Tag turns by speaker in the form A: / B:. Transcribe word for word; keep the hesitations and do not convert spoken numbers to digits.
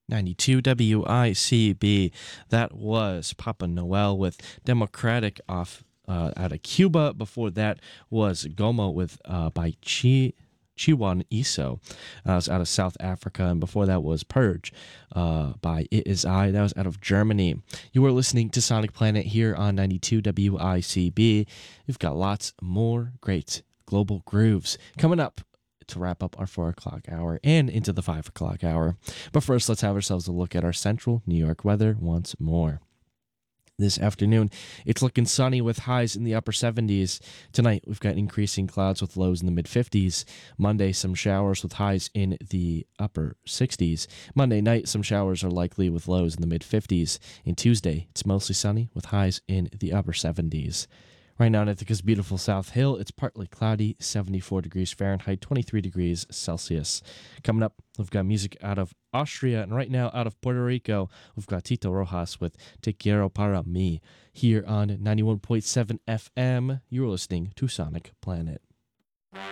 A: ninety-two W I C B. That was Papa Noel with Democratic off uh, out of Cuba. Before that was Gomo with uh, by Chi. Chiwan Iso uh, was out of South Africa, and before that was Purge uh, by It Is I. That was out of Germany. You are listening to Sonic Planet here on ninety-two W I C B. We've got lots more great global grooves coming up to wrap up our four o'clock hour and into the five o'clock hour. But first, let's have ourselves a look at our central New York weather once more. This afternoon, it's looking sunny with highs in the upper seventies. Tonight, we've got increasing clouds with lows in the mid fifties. Monday, some showers with highs in the upper sixties. Monday night, some showers are likely with lows in the mid fifties. And Tuesday, it's mostly sunny with highs in the upper seventies. Right now in Ithaca's beautiful South Hill, it's partly cloudy, seventy-four degrees Fahrenheit, twenty-three degrees Celsius. Coming up, we've got music out of Austria, and right now out of Puerto Rico, we've got Tito Rojas with Te Quiero Para Mi. Here on ninety-one point seven F M, you're listening to Sonic Planet.